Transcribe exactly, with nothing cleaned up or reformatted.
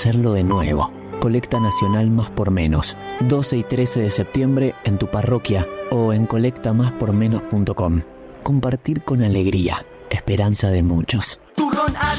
hacerlo de nuevo. Colecta Nacional Más por Menos, doce y trece de septiembre en tu parroquia o en colecta más por menos punto com. Compartir con alegría, esperanza de muchos.